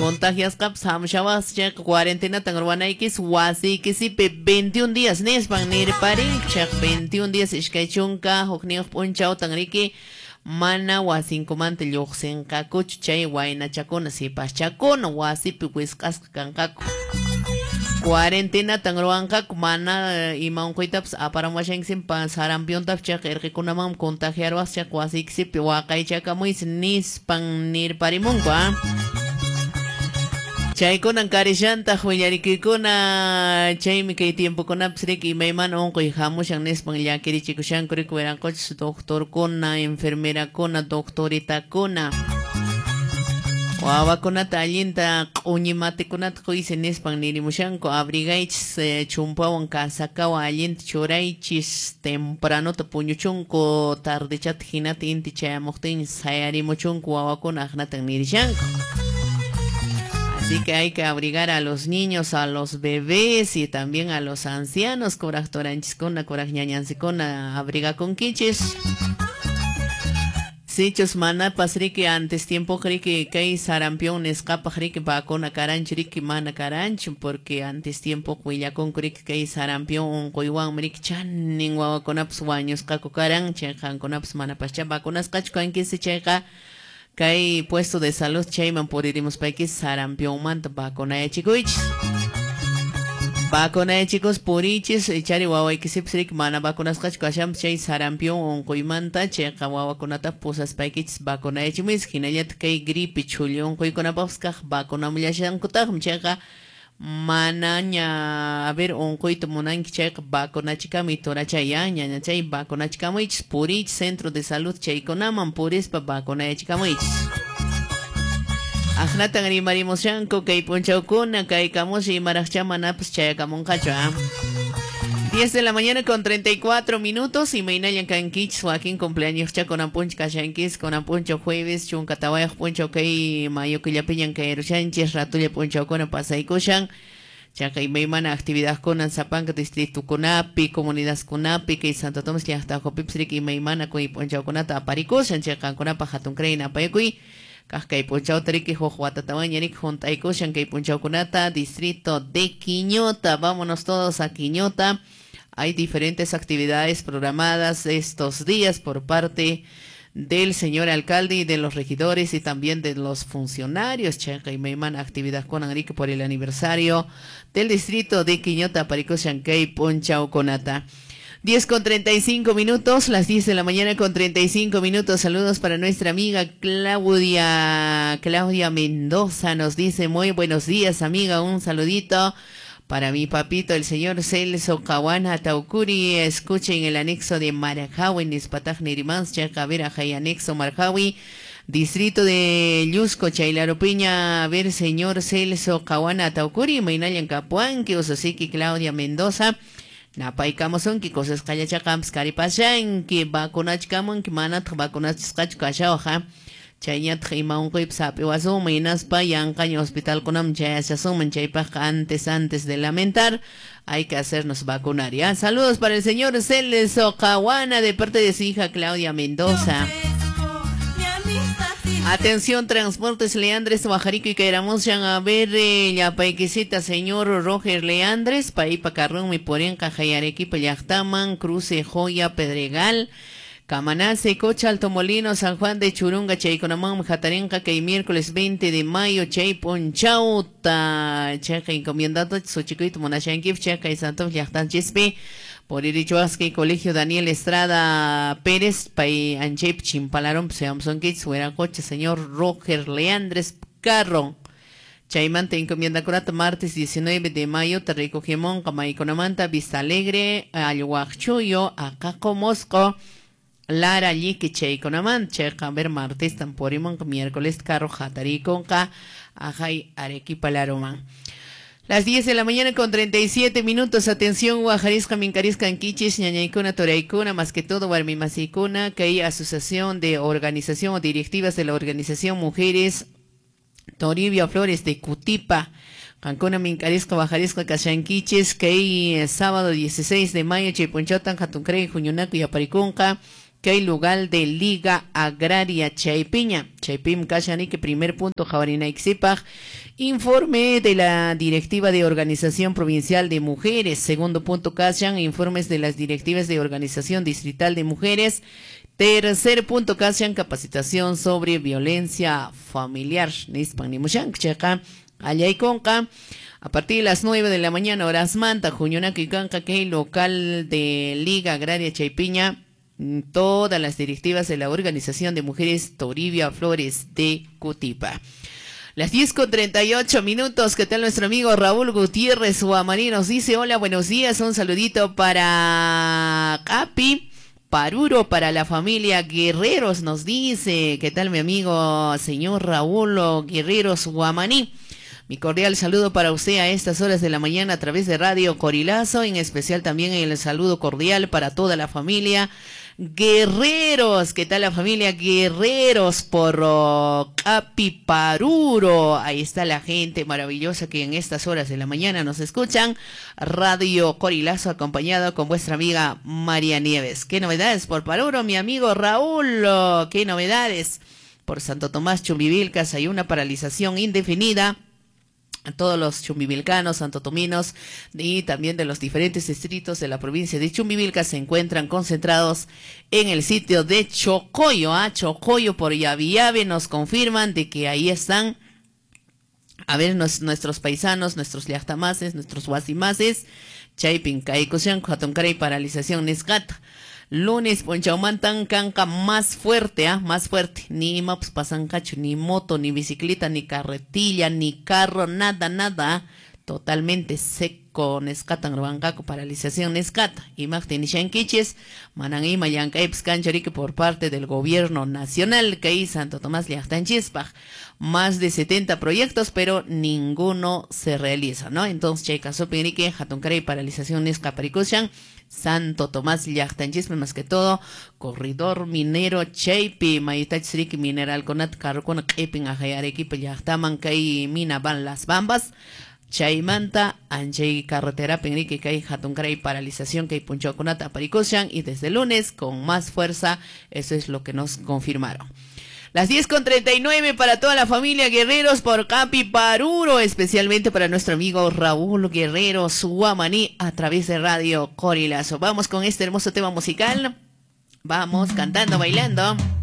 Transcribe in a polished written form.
Contagias caps hamshavas check cuarentena tangrwanaikis wasi kisipe 21 días nespan nirpari check 21 días ishkaichunka hukniuq punchaw tangriki mana wasinkumanta lluqsinqaku chay waynachakuna sipachakuna wasipi wisq'asqa kanqaku cuarentena tanruanqaku mana imaunquytapas aparamwashankisin sarampiuntapis chaq irqikunaman contagiarwas chaq wasiykisipi waqaychakamuys nispan nirparimunku chaykunan karishanta willarikikuna chaymi kay tiempokunapas riki imaymana unquy hamushan nispan llakirichikushanku riku wiranquchus doctorkuna, enfermerakuna, doctoritakuna wawakunata allinta q'uñimatikunata quysi nispan nirimushanku abrigaychis chumpawan kasakawan allinta churaychis tempranota puñuchunku tardechata hinata inti chayamuqtin sayarimuchunku wawakuna aqnatan nirishanku. Así que hay que abrigar a los niños, a los bebés y también a los ancianos. Kuraj toranchiskuna, kuraj ñañansikuna, abriga con quiches. Sichos mana pasriki antes tiempo criki que sarampión escapa criki vacuna caranchi riki mana caranchi porque antes tiempo cuya con criki que sarampión coiwan mrik chan ningwa con apsuaños caco caranchi han con aps mana pascha vacunas cacho en que se checa que hay puesto de salud chayman podríamos paiki sarampión manta vacuna de chicos vacuna de chicos purichis echari wawa que se psrik mana vacunas cacho cacham chay sarampión on coimanta checa wawa con ata pusas paiki vacuna de chimis hinayat que gripe chulion coi con apavska vacuna mulashan kutam checa manaña a ver un coito monan check vacuna chica mitora chayanya ña chay vacuna chica muich purich centro de salud chay konaman puris pa vacuna chica muich ajnatan rimarimoshanko kay punchawkuna kay kamushi marajcha manapas chayakamun kacha 10 de la mañana con 34 minutos y Mainayan Kankichs Joaquín cumpleaños cha con Ampunch Kashankis con Ampuncho jueves Chuncataway Puncho Kay Mayo Killapiñan Kay Sánchez Ratulia Puncho con Pasaikushan Chakay Maymana actividad con Zapanca distrito Kunapi comunidad Kunapi Kay Santo Tomás Yahta Jopipsrik y Maymana Kuy Puncho Kunata Aparikushan Chakan Kunapa Hatun Kreina Payakui Kay Puncho Triki Jojuatatawan Yarik Juntaikushan Kay Puncho Kunata distrito de Quiñota. Vámonos todos a Quiñota. Hay diferentes actividades programadas estos días por parte del señor alcalde y de los regidores y también de los funcionarios. Checa y Meyman, actividad con Enrique por el aniversario del distrito de Quiñota, Parico, Chancay, Ponchao, Conata. 10 con 35 minutos, las 10 de la mañana con 35 minutos. Saludos para nuestra amiga Claudia Mendoza. Nos dice muy buenos días, amiga. Un saludito. Para mi papito, el señor Celso Caguana Taucuri, escuchen el anexo de Marajawi, Nispataj Nirimans, Chacavera, Jay, anexo Marajawi, distrito de Yusco, Chailaropiña, a ver, señor Celso Caguana Taucuri, Mainayan Capuán, que Ososiki Claudia Mendoza, Napaicamozon, que cosas Callachacams, Caripashan, que Bacunachcamon, que Manat, Bacunachcach, Cachaoja. Chayat Jimaun Quipsapi Wasum y Naspa Yancaño Hospital Conam Chayasasuman Chaypaj antes de lamentar hay que hacernos vacunar. ¿Ya? Saludos para el señor Celso Caguana de parte de su hija Claudia Mendoza. Atención, Transportes Leandres, Bajarico y Cairamushan, a ver, la paiquisita señor Roger Leandres, Paipa Carrón, mi Porenca, Jayarequipa, Yachtaman, Cruce, Joya, Pedregal, Camanase, Cocha, Alto Molino, San Juan de Churunga, Chayconamán, Jatarenca, que miércoles 20 de mayo, Chay Ponchauta, Checa encomiendado, Xochicuito, Monashankif, Checa y Santos, Yachtan Chispe, por Irichuasque, Colegio Daniel Estrada Pérez, Pay Anchep, Chimpalaron, Seamson Kids, Fuera Coche, señor Roger Leandres Carro. Chaymanta encomienda curata martes 19 de mayo, Terricojimón, Camaiconamanta, Vista Alegre, Ayuachuyo, Acaco Mosco, Lara Lique Chayconaman, Checa ver martes, Tamporimon, miércoles, Carro Jatariconca, Ajay Arequipa Laroman. Las 10 de la mañana con 37 minutos, atención, Guajarisca, Mincarisca, Anquichis, Ñañaicuna, Toraicuna, más que todo, Guarmimasicuna, que hay asociación de organización o directivas de la organización Mujeres Toribio Flores de Cutipa, Cancuna, Mincarisca, Guajarisca, Casanquiches, que hay sábado 16 de mayo, Chipunchotan, Jatuncrey, Juñunaco y Aparicunca, que hay lugar de Liga Agraria Chaypiña. Chaypim Kashani, que primer punto, Javarina Ixipaj. Informe de la Directiva de Organización Provincial de Mujeres. Segundo punto, Kashan, informes de las directivas de Organización Distrital de Mujeres. Tercer punto, Kashan, capacitación sobre violencia familiar. A partir de las 9 de la mañana, horas Manta, Juñonaca Canca, que local de Liga Agraria Chaypiña. Todas las directivas de la Organización de Mujeres Toribia Flores de Cutipa. Las 10:38. ¿Qué tal nuestro amigo Raúl Gutiérrez Guamaní? Nos dice, hola, buenos días, un saludito para Capi, Paruro, para la familia Guerreros, nos dice. ¿Qué tal mi amigo señor Raúl Guerreros Guamaní? Mi cordial saludo para usted a estas horas de la mañana a través de Radio Corilazo, en especial también el saludo cordial para toda la familia Guerreros. ¿Qué tal la familia Guerreros por Capiparuro? Ahí está la gente maravillosa que en estas horas de la mañana nos escuchan. Radio Corilazo acompañado con vuestra amiga María Nieves. ¿Qué novedades por Paruro, mi amigo Raúl? ¿Qué novedades? Por Santo Tomás Chumbivilcas hay una paralización indefinida. A todos los chumbivilcanos, santotominos y también de los diferentes distritos de la provincia de Chumbivilcas se encuentran concentrados en el sitio de Chocoyo. Chocoyo por Yaviave nos confirman de que ahí están, a ver, nuestros paisanos, nuestros llactamases, nuestros huasimases, Chaypin, Kaikushan, Jatoncaray, paralización Nescata. Lunes, Ponchaumantan, Canca, más fuerte, más fuerte. Ni maps pasan cacho, ni moto, ni bicicleta, ni carretilla, ni carro, nada. Totalmente seco, Nescatan, Ruancaco, paralización Nescata. Imagen Nishanquiches, Mananima, Yancaips, Cancharique por parte del gobierno nacional, que hay Santo Tomás Liachtanchispaj. Más de 70 proyectos, pero ninguno se realiza, ¿no? Entonces, Chaycaso, Pinique, Jatoncaray, paralización Nescaparicushan. Santo Tomás Llactanchisme, más que todo, corredor minero Chaypi, Mayitachrik, Mineral Conat, Carcona, Kepin, Ajayarequipe, Llactaman, Kay, Mina, Van Las Bambas, Chaymanta, Anjay, Carretera, Penrique, Kay, Jatuncaray, paralización, Kay, Punchoconat, Aparicoshan, y desde el lunes, con más fuerza, eso es lo que nos confirmaron. Las 10:39 para toda la familia Guerreros por Capiparuro, especialmente para nuestro amigo Raúl Guerrero Guamaní a través de Radio Corilazo. Vamos con este hermoso tema musical. Vamos cantando, bailando.